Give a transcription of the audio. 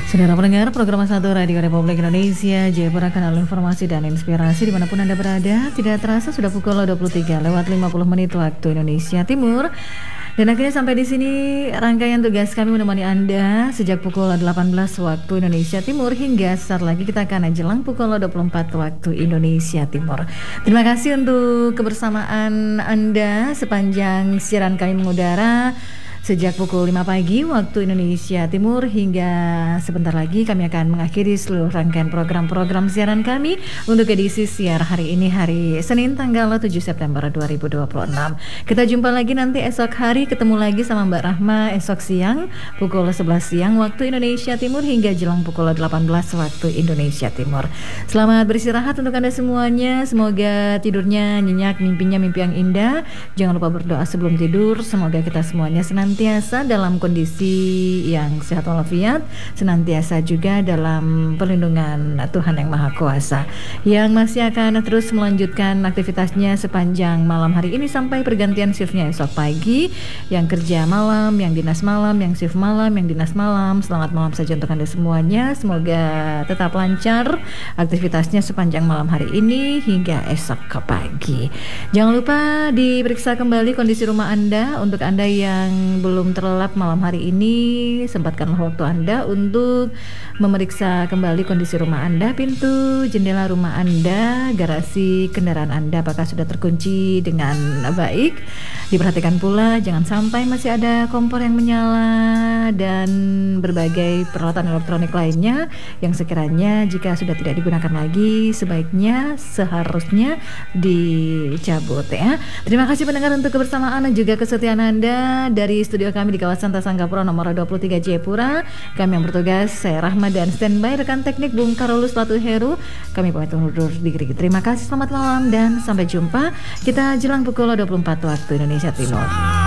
Saudara pendengar program 1 Radio Republik Indonesia, Jayapura, kanal informasi dan inspirasi dimanapun Anda berada. Tidak terasa sudah pukul 23 lewat 50 menit waktu Indonesia Timur. Dan akhirnya sampai di sini rangkaian tugas kami menemani Anda sejak pukul 18 waktu Indonesia Timur hingga saat lagi kita akan jelang pukul 24 waktu Indonesia Timur. Terima kasih untuk kebersamaan Anda sepanjang siaran kami mengudara sejak pukul 5 pagi waktu Indonesia Timur hingga sebentar lagi kami akan mengakhiri seluruh rangkaian program-program siaran kami untuk edisi siar hari ini, hari Senin tanggal 7 September 2026. Kita jumpa lagi nanti esok hari, ketemu lagi sama Mbak Rahma esok siang pukul 11 siang waktu Indonesia Timur hingga jelang pukul 18 waktu Indonesia Timur. Selamat beristirahat untuk Anda semuanya, semoga tidurnya nyenyak, mimpinya mimpi yang indah. Jangan lupa berdoa sebelum tidur, semoga kita semuanya senantiasa dalam kondisi yang sehat walafiat, senantiasa juga dalam perlindungan Tuhan yang Maha Kuasa, yang masih akan terus melanjutkan aktivitasnya sepanjang malam hari ini sampai pergantian shiftnya esok pagi. Yang kerja malam, yang dinas malam, yang shift malam, yang dinas malam, selamat malam saja untuk Anda semuanya. Semoga tetap lancar aktivitasnya sepanjang malam hari ini hingga esok ke pagi. Jangan lupa diperiksa kembali kondisi rumah Anda. Untuk Anda yang belum terlelap malam hari ini, sempatkanlah waktu Anda untuk memeriksa kembali kondisi rumah Anda, pintu jendela rumah Anda, garasi kendaraan Anda apakah sudah terkunci dengan baik. Diperhatikan pula jangan sampai masih ada kompor yang menyala dan berbagai peralatan elektronik lainnya yang sekiranya jika sudah tidak digunakan lagi sebaiknya seharusnya dicabut ya. Terima kasih pendengar untuk kebersamaan dan juga kesetiaan Anda dari studio kami di kawasan Tasanggapura nomor 23 Jayapura. Kami yang bertugas, saya Rahma dan standby rekan teknik Bung Karolus Latu Heru. Kami pamit undur diri. Terima kasih, selamat malam dan sampai jumpa. Kita jelang pukul 24 waktu Indonesia Timur.